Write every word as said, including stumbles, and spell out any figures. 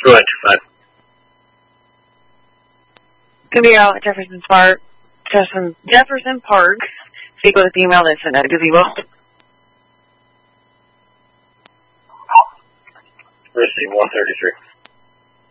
Go ahead, two five. Gazebo at Jefferson Park. Jefferson, Jefferson Park. Speak with a female that's in a gazebo. Receive one thirty-three.